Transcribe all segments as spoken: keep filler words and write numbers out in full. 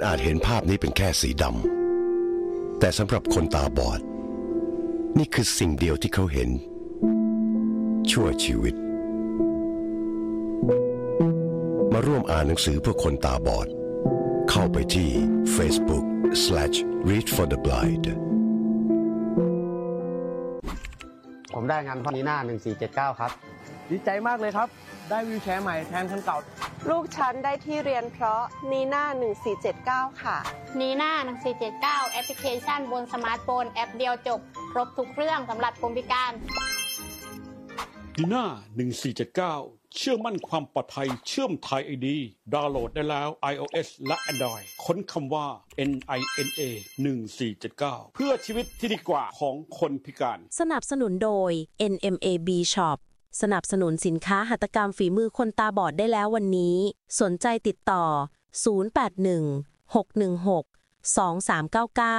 อาจเห็นภาพนี้เป็นแค่สีดำแต่สำหรับคนตาบอดนี่คือสิ่งเดียวที่เขาเห็นชั่วชีวิตมาร่วมอ่านหนังสือเพื่อคนตาบอดเข้าไปที่ Facebook slash read for the blind ผมได้งานพอนีน่าหนึ่งสี่เจ็ดเก้าครับดีใจมากเลยครับได้วีลแชร์ใหม่แทนคันเก่าลูกฉันได้ที่เรียนเพราะนีน่าหนึ่งสี่เจ็ดเก้าค่ะนีน่าหนึ่งสี่เจ็ดเก้าแอปพลิเคชันบนสมาร์ทโฟนแอปเดียวจบครบทุกเรื่องสำหรับคนพิการนีน่าหนึ่งสี่เจ็ดเก้าเชื่อมั่นความปลอดภัยเชื่อมไทย ไอ ดี ดาวน์โหลดได้แล้ว iOS และ Android ค้นคำว่า เอ็น ไอ เอ็น เอ หนึ่งสี่เจ็ดเก้า เพื่อชีวิตที่ดีกว่าของคนพิการสนับสนุนโดย เอ็น เอ็ม เอ บี Shop สนับสนุนสินค้าหัตถกรรมฝีมือคนตาบอดได้แล้ววันนี้สนใจติดต่อศูนย์ แปด หนึ่ง หก หนึ่ง หก สอง สาม เก้า เก้า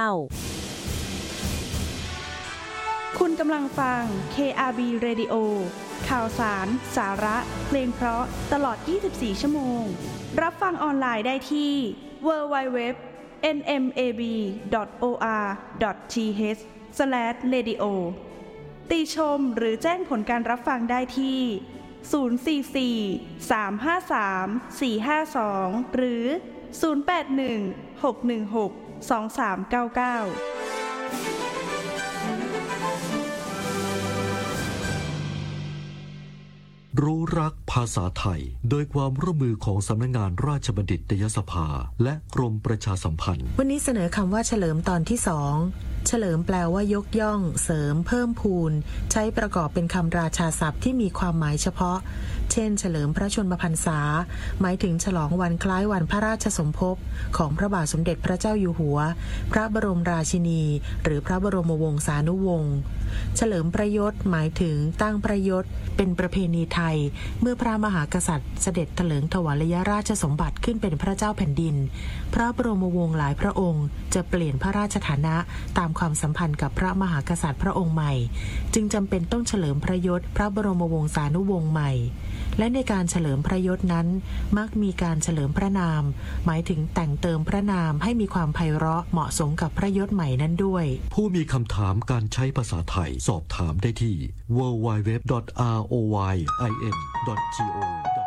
คุณกำลังฟัง เค อาร์ บี Radio ข่าวสาร สาระ เพลงเพราะตลอดยี่สิบสี่ชั่วโมงรับฟังออนไลน์ได้ที่ ดับเบิลยู ดับเบิลยู ดับเบิลยู ดอท เอ็น เอ็ม เอ บี ดอท โอ อาร์ ดอท ที เอช สแลช เรดิโอ ติชมหรือแจ้งผลการรับฟังได้ที่ ศูนย์ สี่ สี่ สาม ห้า สาม สี่ ห้า สอง หรือ ศูนย์ แปด หนึ่ง หก หนึ่ง หก สอง สาม เก้า เก้ารู้รักภาษาไทยโดยความร่วมมือของสำนักงานราชบัณฑิตยสภาและกรมประชาสัมพันธ์วันนี้เสนอคำว่าเฉลิมตอนที่สองเฉลิมแปลว่ายกย่องเสริมเพิ่มพูนใช้ประกอบเป็นคำราชาศัพท์ที่มีความหมายเฉพาะเช่นเฉลิมพระชนมพรรษาหมายถึงฉลองวันคล้ายวันพระราชสมภพของพระบาทสมเด็จพระเจ้าอยู่หัวพระบรมราชินีหรือพระบรมวงศานุวงศ์เฉลิมพระยศหมายถึงตั้งพระยศเป็นประเพณีไทยเมื่อพระมหากษัตริย์เสด็จเถลิงถวายราชสมบัติขึ้นเป็นพระเจ้าแผ่นดินพระบรมวงศ์หลายพระองค์จะเปลี่ยนพระราชฐานะตามความสัมพันธ์กับพระมหากษัตริย์พระองค์ใหม่จึงจำเป็นต้องเฉลิมพระยศพระบรมวงศานุวงศ์ใหม่และในการเฉลิมพระยศนั้นมักมีการเฉลิมพระนามหมายถึงแต่งเติมพระนามให้มีความไพเราะเหมาะสมกับพระยศใหม่นั้นด้วยผู้มีคำถามการใช้ภาษาไทยสอบถามได้ที่ ดับเบิลยู ดับเบิลยู ดับเบิลยู ดอท อาร์ โอ วาย ไอ เอ็น ดอท จี โอ